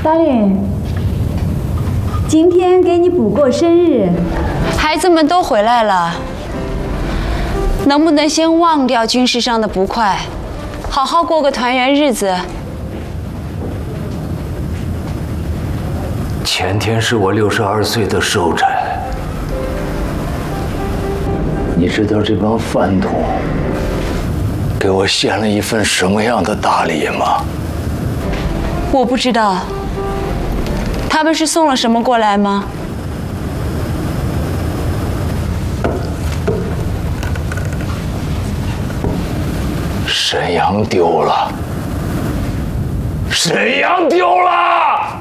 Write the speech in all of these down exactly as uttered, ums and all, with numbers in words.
大林，今天给你补过生日， 孩子们都回来了，能不能先忘掉军事上的不快，好好过个团圆日子？ 前天是我六十二岁的寿辰，你知道这帮饭桶给我献了一份什么样的大礼吗？ 我不知道，他们是送了什么过来吗？ 沈阳丢了，沈阳丢了！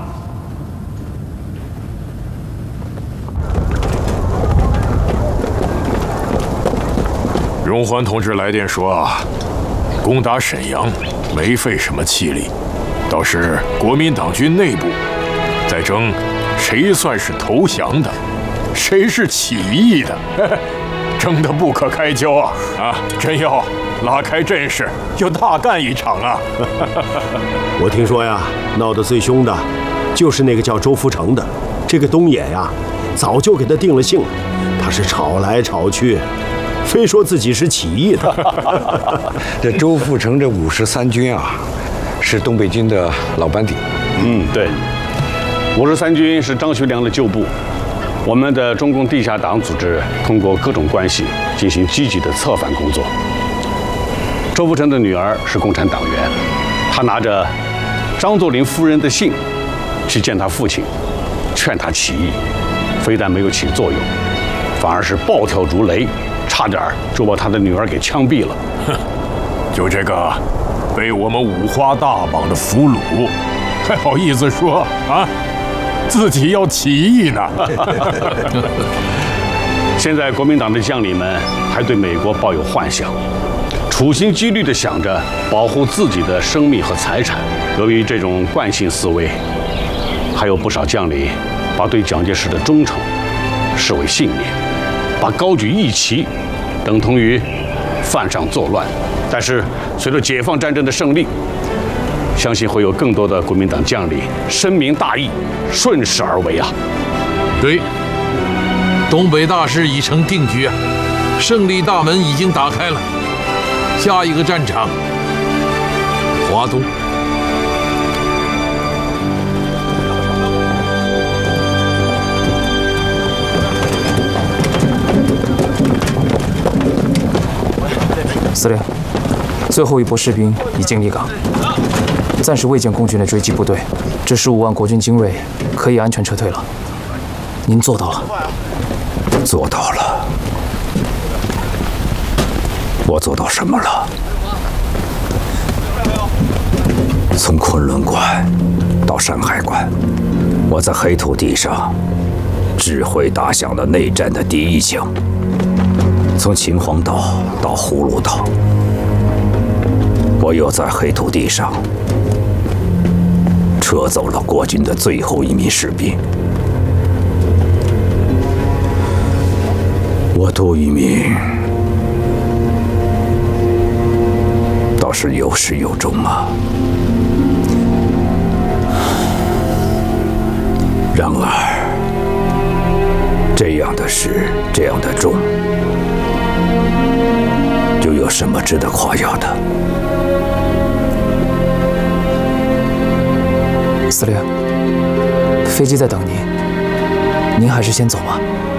荣欢同志来电说啊，攻打沈阳没费什么气力，倒是国民党军内部在争谁算是投降的，谁是起义的，争得不可开交啊！啊，真要拉开阵势，要大干一场啊！ 我听说呀，闹得最凶的，就是那个叫周福成的。这个东野呀，早就给他定了性了，他是吵来吵去，非说自己是起义的。 这周福成这五十三军啊，是东北军的老班底。 嗯，对，五十三军是张学良的旧部。我们的中共地下党组织通过各种关系进行积极的策反工作。周福成的女儿是共产党员，他拿着张作霖夫人的信去见他父亲，劝他起义，非但没有起作用，反而是暴跳如雷，差点就把他的女儿给枪毙了。 哼，就这个被我们五花大绑的俘虏，还好意思说啊，自己要起义呢？ 现在国民党的将领们还对美国抱有幻想，处心积虑地想着保护自己的生命和财产。由于这种惯性思维，还有不少将领把对蒋介石的忠诚视为信念，把高举义旗等同于犯上作乱。但是随着解放战争的胜利，相信会有更多的国民党将领深明大义，顺势而为啊！ 对，东北大势已成定局啊，胜利大门已经打开了。下一个战场，华东。 司令，最后一波士兵已经离港，暂时未见共军的追击部队，这十五万国军精锐可以安全撤退了。您做到了， 做到了。我做到什么了？从昆仑关到山海关，我在黑土地上指挥打响了内战的第一枪。从秦皇岛到葫芦岛，我又在黑土地上撤走了国军的最后一名士兵。我杜聿明倒是有始有终啊。然而，这样的始，这样的终，又有什么值得夸耀的？ 司令，飞机在等您，您还是先走吧。